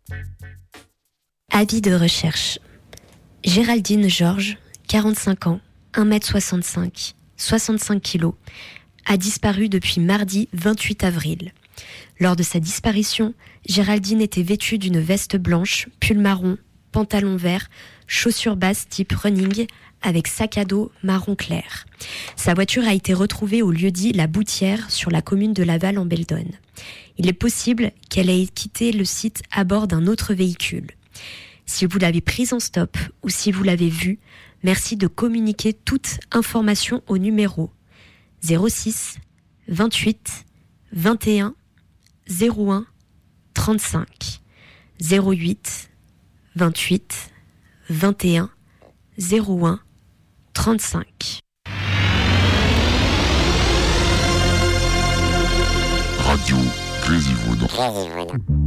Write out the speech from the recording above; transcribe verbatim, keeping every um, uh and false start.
Avis de recherche. Géraldine Georges, quarante-cinq ans, un mètre soixante-cinq, soixante-cinq kilos, a disparu depuis mardi vingt-huit avril. Lors de sa disparition, Géraldine était vêtue d'une veste blanche, pull marron, pantalon vert, chaussures basses type running, avec sac à dos marron clair. Sa voiture a été retrouvée au lieu-dit La Boutière, sur la commune de Laval en Beldonne. Il est possible qu'elle ait quitté le site à bord d'un autre véhicule. Si vous l'avez prise en stop ou si vous l'avez vue, merci de communiquer toute information au numéro zéro six vingt-huit vingt et un zéro un trente-cinq, zéro huit vingt-huit vingt et un zéro un trente-cinq. Radio Grésivaudan.